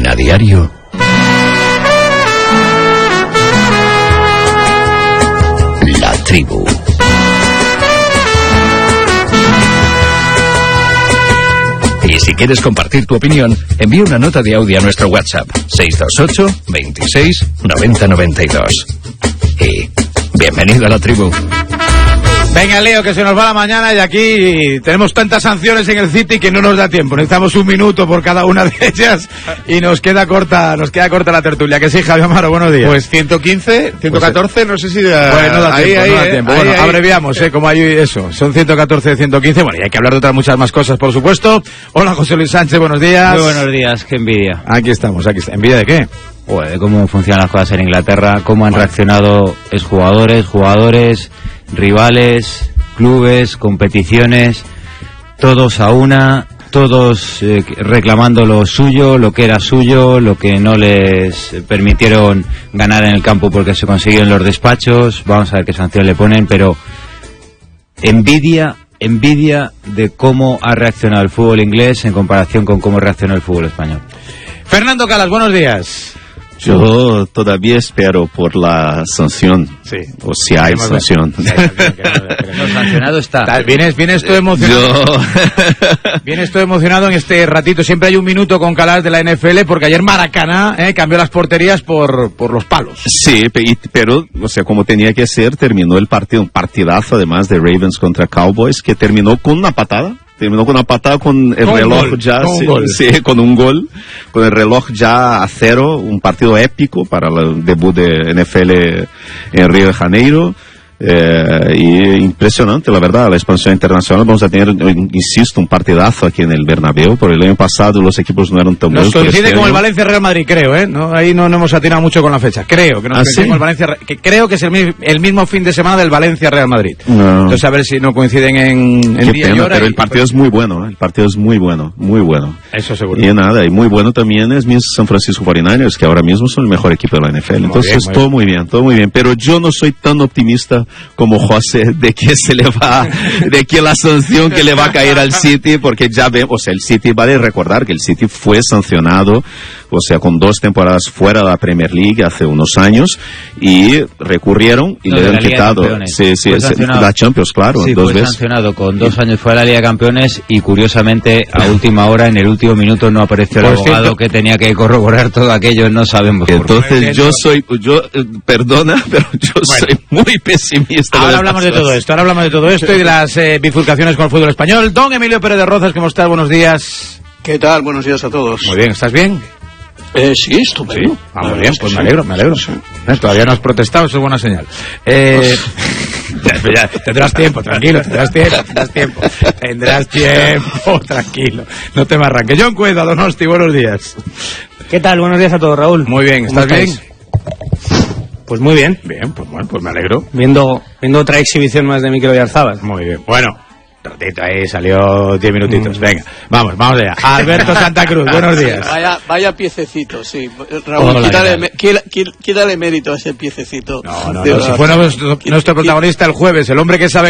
A diario, La Tribu. Y si quieres compartir tu opinión, envía una nota de audio a nuestro WhatsApp 628 26 90 92. Y bienvenido a La Tribu. Venga, Leo, que se nos va la mañana y aquí tenemos tantas sanciones en el City que no nos da tiempo. Necesitamos un minuto por cada una de ellas y nos queda corta la tertulia. Que sí, Javier Amaro, buenos días. Pues 115, 114, no sé si... Bueno, no da tiempo, no da tiempo. Bueno, abreviamos, como hay eso. Son 114, 115. Bueno, y hay que hablar de otras muchas más cosas, por supuesto. Hola, José Luis Sánchez, buenos días. Muy buenos días, qué envidia. Aquí estamos. ¿Envidia de qué? De cómo funcionan las cosas en Inglaterra, cómo han reaccionado jugadores, rivales, clubes, competiciones, todos a una, todos reclamando lo suyo, lo que era suyo, lo que no les permitieron ganar en el campo porque se consiguió en los despachos. Vamos a ver qué sanción le ponen, pero envidia de cómo ha reaccionado el fútbol inglés en comparación con cómo reaccionó el fútbol español. Fernando Calas, buenos días. Yo todavía espero por la sanción. Sí. O si hay sanción. Lo sancionado está. Vienes todo emocionado. Vienes todo emocionado en este ratito. Siempre hay un minuto con Calas de la NFL porque ayer Maracaná cambió las porterías por los palos. Sí, pero, o sea, como tenía que ser, terminó el partido, un partidazo además de Ravens contra Cowboys, que terminó con una patada. Terminó con una patada con el reloj ya, con un gol, con el reloj ya a cero, un partido épico para el debut de NFL en Río de Janeiro. Y impresionante, la verdad, la expansión internacional. Vamos a tener, insisto, un partidazo aquí en el Bernabéu. Por el año pasado los equipos no eran tan buenos. Nos coincide con el Valencia Real Madrid, creo, ¿no? Ahí no hemos atinado mucho con la fecha. Creo que nos coincide con el Valencia, que creo que es el mismo fin de semana del Valencia Real Madrid. No. Entonces a ver si no coinciden en día pena, y hora. Pero el partido es muy bueno, el partido es muy bueno, muy bueno. Eso seguro. Y nada, y muy bueno también es mis San Francisco 49ers, que ahora mismo son el mejor equipo de la NFL. Entonces todo muy bien. Pero yo no soy tan optimista como José de que de que la sanción que le va a caer al City, porque ya vemos, o sea, el City, vale recordar que el City fue sancionado, o sea, con 2 temporadas fuera de la Premier League hace unos años, y recurrieron y le han quitado la Champions, claro, sí, 2 fue veces. Sancionado con 2 años fuera de la Liga de Campeones y curiosamente a última hora, en el último minuto, no apareció el abogado que tenía que corroborar todo aquello, no sabemos por qué. Entonces perdona, pero soy muy pesimista. Ahora hablamos de todo esto y de las bifurcaciones con el fútbol español. Don Emilio Pérez de Rozas, ¿cómo estás? Buenos días. ¿Qué tal? Buenos días a todos. Muy bien, ¿estás bien? Sí, estupendo. Sí. Muy bien, pues me alegro. Sí. Todavía no has protestado, eso es buena señal. Ya, tendrás tiempo, tranquilo, tendrás tiempo, tranquilo. No te me arranques. John Cueda, Donosti, buenos días. ¿Qué tal? Buenos días a todos, Raúl. Muy bien, ¿estás bien? Pues muy bien. Bien, pues bueno, pues me alegro. Viendo otra exhibición más de Mikel Oyarzabal. Muy bien. Bueno, ratito ahí, salió 10 minutitos. Venga, vamos allá. Alberto Santa Cruz, buenos días. Vaya piececito, sí. Raúl, quítale mérito a ese piececito. No, si fue nuestro protagonista el jueves, el hombre que sabe